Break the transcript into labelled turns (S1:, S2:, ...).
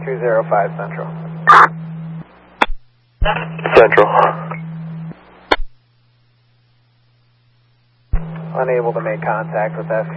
S1: 205 Central.
S2: Central.
S1: Unable to make contact with FQ.